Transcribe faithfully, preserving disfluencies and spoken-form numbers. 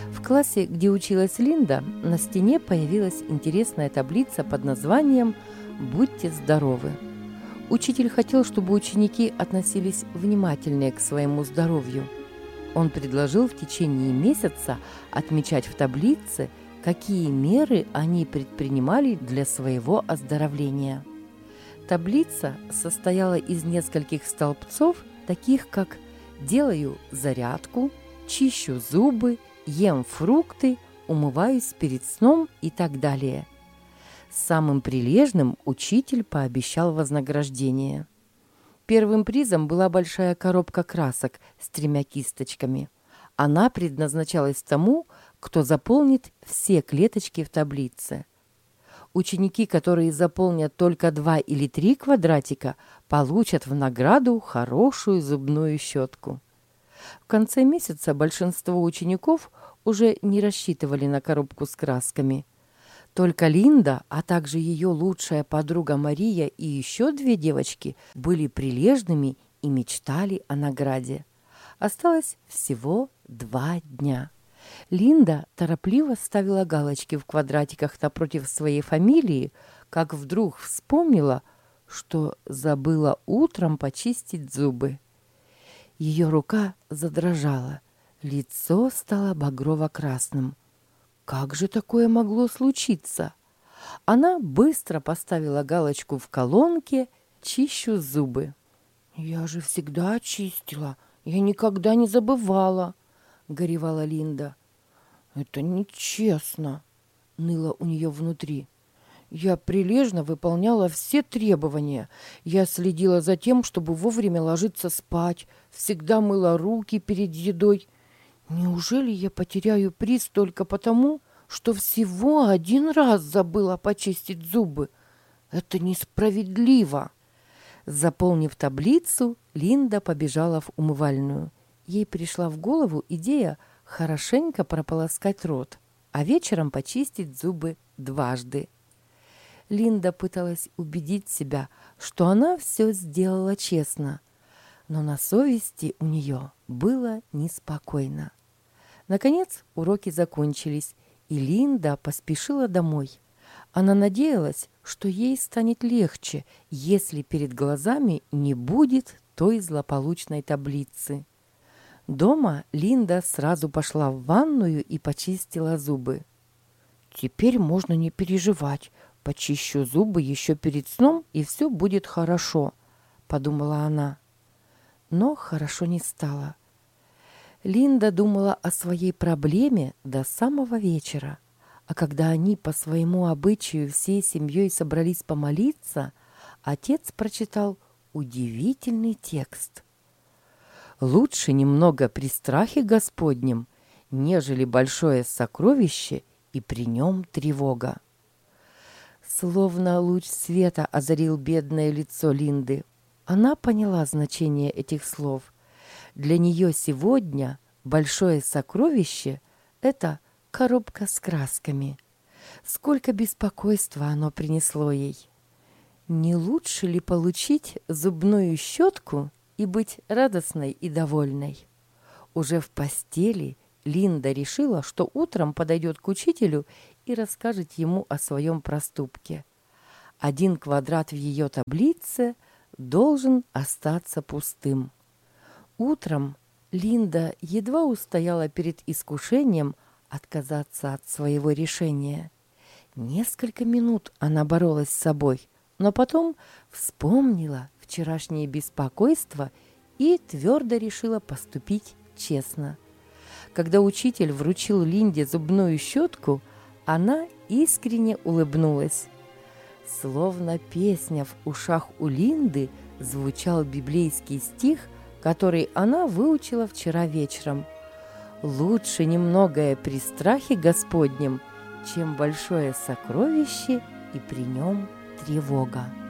В классе, где училась Линда, на стене появилась интересная таблица под названием «Будьте здоровы». Учитель хотел, чтобы ученики относились внимательнее к своему здоровью. Он предложил в течение месяца отмечать в таблице, какие меры они предпринимали для своего оздоровления. Таблица состояла из нескольких столбцов, таких как «делаю зарядку», «чищу зубы», «ем фрукты», «умываюсь перед сном» и так далее. Самым прилежным учитель пообещал вознаграждение. Первым призом была большая коробка красок с тремя кисточками. Она предназначалась тому, кто заполнит все клеточки в таблице. Ученики, которые заполнят только два или три квадратика, получат в награду хорошую зубную щетку. В конце месяца большинство учеников уже не рассчитывали на коробку с красками. Только Линда, а также ее лучшая подруга Мария и еще две девочки были прилежными и мечтали о награде. Осталось всего два дня. Линда торопливо ставила галочки в квадратиках напротив своей фамилии, как вдруг вспомнила, что забыла утром почистить зубы. Ее рука задрожала, лицо стало багрово-красным. Как же такое могло случиться? Она быстро поставила галочку в колонке «Чищу зубы». «Я же всегда чистила, я никогда не забывала», — горевала Линда. «Это нечестно», — ныло у нее внутри. «Я прилежно выполняла все требования. Я следила за тем, чтобы вовремя ложиться спать, всегда мыла руки перед едой. Неужели я потеряю приз только потому, что всего один раз забыла почистить зубы? Это несправедливо!» Заполнив таблицу, Линда побежала в умывальную. Ей пришла в голову идея хорошенько прополоскать рот, а вечером почистить зубы дважды. Линда пыталась убедить себя, что она все сделала честно, но на совести у нее было неспокойно. Наконец уроки закончились, и Линда поспешила домой. Она надеялась, что ей станет легче, если перед глазами не будет той злополучной таблицы. Дома Линда сразу пошла в ванную и почистила зубы. «Теперь можно не переживать, почищу зубы еще перед сном, и все будет хорошо», — подумала она. Но хорошо не стало. Линда думала о своей проблеме до самого вечера, а когда они по своему обычаю всей семьей собрались помолиться, отец прочитал удивительный текст. «Лучше немного при страхе Господнем, нежели большое сокровище, и при нем тревога». Словно луч света озарил бедное лицо Линды. Она поняла значение этих слов. Для нее сегодня большое сокровище — это коробка с красками. Сколько беспокойства оно принесло ей. Не лучше ли получить зубную щетку и быть радостной и довольной? Уже в постели Линда решила, что утром подойдет к учителю и расскажет ему о своем проступке. Один квадрат в ее таблице должен остаться пустым. Утром Линда едва устояла перед искушением отказаться от своего решения. Несколько минут она боролась с собой, но потом вспомнила вчерашнее беспокойство и твердо решила поступить честно. Когда учитель вручил Линде зубную щетку, она искренне улыбнулась. Словно песня в ушах у Линды звучал библейский стих, который она выучила вчера вечером. «Лучше немногое при страхе Господнем, чем большое сокровище, и при нем тревога».